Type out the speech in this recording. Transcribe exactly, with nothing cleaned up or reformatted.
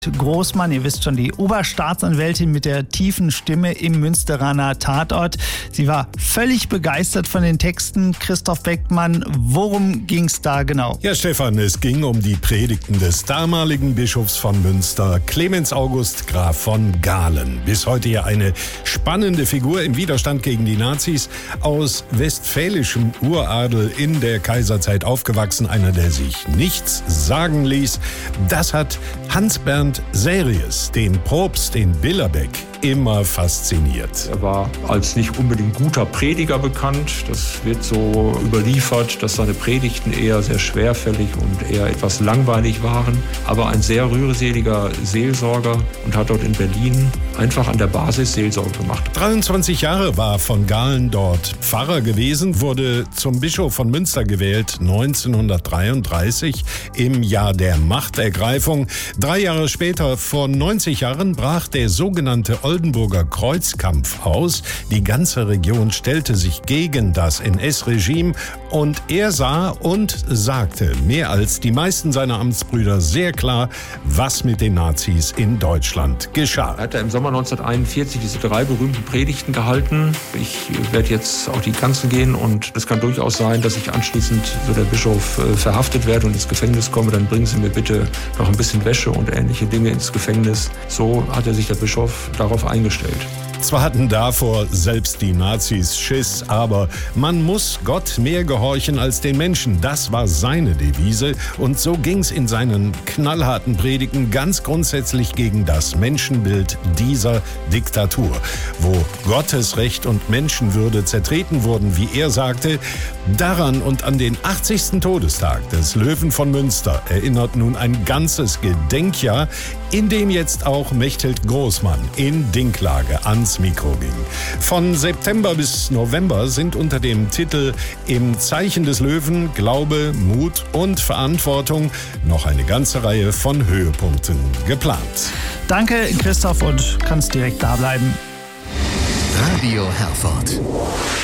Großmann, ihr wisst schon, die Oberstaatsanwältin mit der tiefen Stimme im Münsteraner Tatort. Sie war völlig begeistert von den Texten. Christoph Beckmann, worum ging es da genau? Ja, Stefan, es ging um die Predigten des damaligen Bischofs von Münster, Clemens August Graf von Galen. Bis heute ja eine spannende Figur im Widerstand gegen die Nazis. Aus westfälischem Uradel in der Kaiserzeit aufgewachsen, einer, der sich nichts sagen ließ. Das hat Hans-Bernd Series, den Propst in Billerbeck, immer fasziniert. Er war als nicht unbedingt guter Prediger bekannt. Das wird so überliefert, dass seine Predigten eher sehr schwerfällig und eher etwas langweilig waren. Aber ein sehr rührseliger Seelsorger und hat dort in Berlin einfach an der Basis Seelsorge gemacht. dreiundzwanzig Jahre war von Galen dort Pfarrer gewesen, wurde zum Bischof von Münster gewählt neunzehnhundertdreiunddreißig im Jahr der Machtergreifung. Drei Jahre später, vor neunzig Jahren, brach der sogenannte Oldenburger Kreuzkampf aus. Die ganze Region stellte sich gegen das N S-Regime und er sah und sagte mehr als die meisten seiner Amtsbrüder sehr klar, was mit den Nazis in Deutschland geschah. Er hat im Sommer neunzehnhunderteinundvierzig diese drei berühmten Predigten gehalten. Ich werde jetzt auf die ganzen gehen und es kann durchaus sein, dass ich anschließend, so der Bischof, äh, verhaftet werde und ins Gefängnis komme. Dann bringen Sie mir bitte noch ein bisschen Wäsche und ähnliche Dinge ins Gefängnis. So hat er sich der Bischof darauf eingestellt. Zwar hatten davor selbst die Nazis Schiss, aber man muss Gott mehr gehorchen als den Menschen. Das war seine Devise und so ging's in seinen knallharten Predigten ganz grundsätzlich gegen das Menschenbild dieser Diktatur, wo Gottes Recht und Menschenwürde zertreten wurden, wie er sagte. Daran und an den achtzigsten Todestag des Löwen von Münster erinnert nun ein ganzes Gedenkjahr, in dem jetzt auch Mechthild Großmann in Dinklage ans Mikro ging. Von September bis November sind unter dem Titel Im Zeichen des Löwen Glaube, Mut und Verantwortung noch eine ganze Reihe von Höhepunkten geplant. Danke, Christoph, und kannst direkt da bleiben. Radio Herford.